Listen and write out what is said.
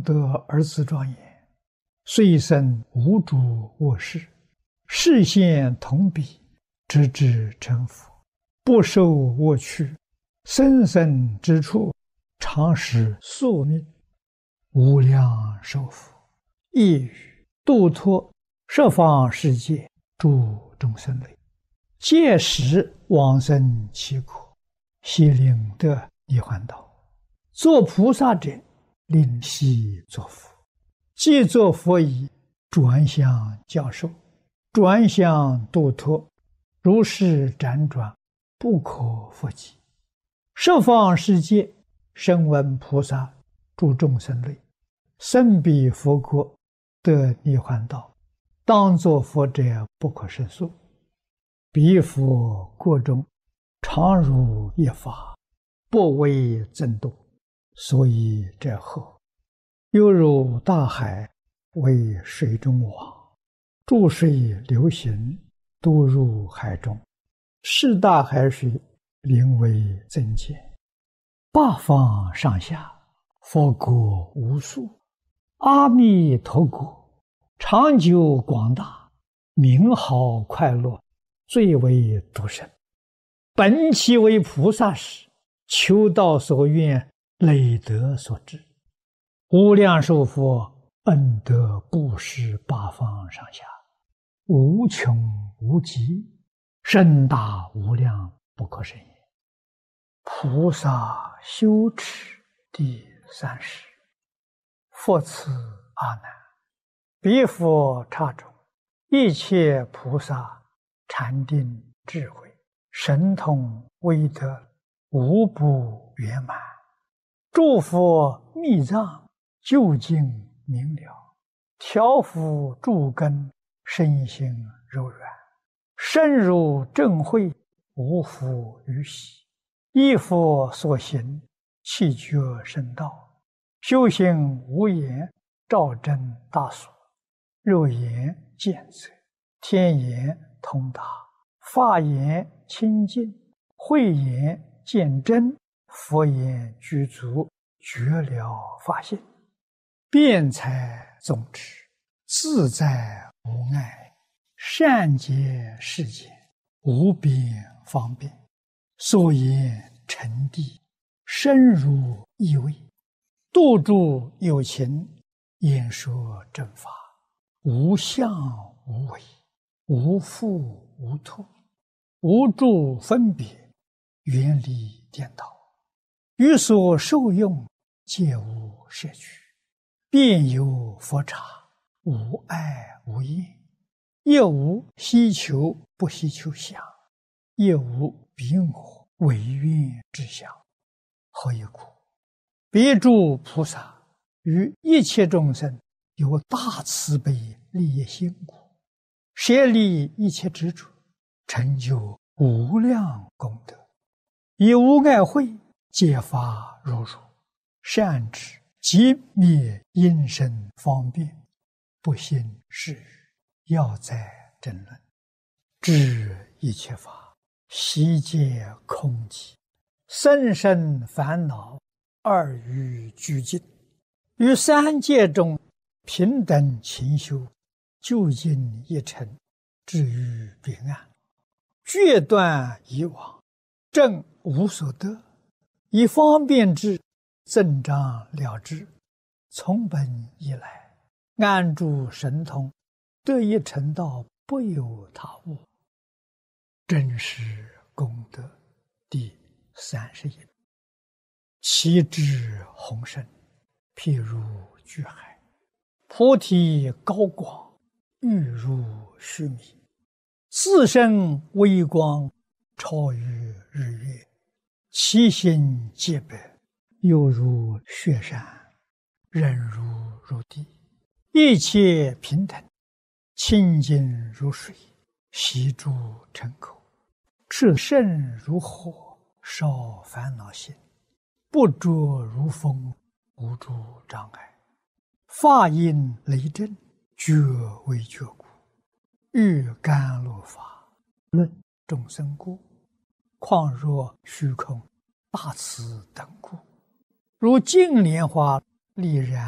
得儿子庄严，遂生无主卧室，视现同彼，直至成佛，不受我趣，生生之处，常使宿命，无量寿福，一语度脱十方世界诸众生类，届时往生其国，悉令得涅槃道。做菩萨者，令悉作佛，既作佛已，转向教授，转向度脱，如是辗转，不可复计。十方世界声闻菩萨诸众生类，生彼佛国，得涅槃道，当作佛者不可胜数。彼佛国中，常如一法，不为增度，所以者后，犹如大海为水中网，注水流行，都入海中，是大海水灵为增减。八方上下，佛国无数，阿弥陀国长久广大，名好快乐，最为独生。本其为菩萨时，求道所愿，累德所致，无量寿佛恩德布施八方上下，无穷无极，深大无量，不可胜也。菩萨修持第30，复次阿难，彼佛刹中，一切菩萨禅定智慧神通威德，无不圆满。诸佛密藏究竟明了，调伏诸根，身心柔软，深入正慧，无复于喜。依佛所行，气觉深道，修行无言，照真大所，肉眼见则，天眼通达，法眼清净，慧眼见真，佛眼具足，觉了法性，辩才总持，自在无碍，善解世间，无边方便，所言成谛，深入意味，度诸有情，演说正法，无相无为，无复无脱，无住分别，远离颠倒，于所受用，皆无摄取，遍有佛刹，无碍无厌，亦无希求不希求相，亦无彼我违愿之相。何以故？彼诸菩萨于一切众生有大慈悲利益心故，舍离一切执着，成就无量功德，以无碍慧解法如如，善知即灭因身方便，不信是语，要在争论，知一切法悉皆空寂，生生烦恼二于俱尽，于三界中平等勤修，究竟一尘，至于彼岸，决断以往，正无所得，以方便之，增长了之，从本以来，安住神通，得一成道，不有他物。真实功德第31，其智宏深，譬如巨海，菩提高广，欲如须弥，自身微光，超于日月，其心皆白，犹如雪山，忍如入地，一切平等，清净如水，悉诸尘口，炽盛如火，烧烦恼心，不着如风，无诸障碍，法音雷震，觉为觉故，欲甘露法，论众生故，况若虚空大慈等故，如净莲花，力然